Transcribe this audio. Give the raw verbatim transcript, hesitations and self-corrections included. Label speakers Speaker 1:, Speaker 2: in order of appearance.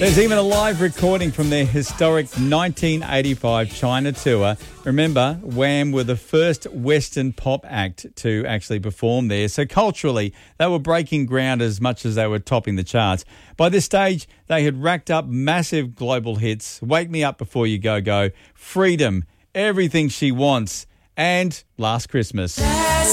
Speaker 1: There's even a live recording from their historic nineteen eighty-five China tour. Remember, Wham were the first Western pop act to actually perform there. So culturally, they were breaking ground as much as they were topping the charts. By this stage, they had racked up massive global hits. Wake Me Up Before You Go Go, Freedom, Everything She Wants, and Last Christmas.